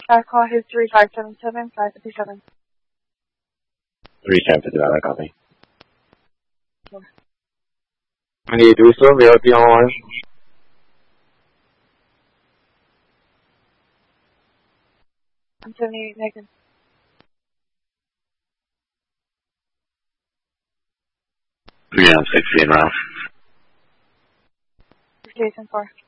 Call is 3577 557. 3757, I copy. Any do so, VIP online. I'm 78 Megan. Yeah, I'm 16 now. Jason 4.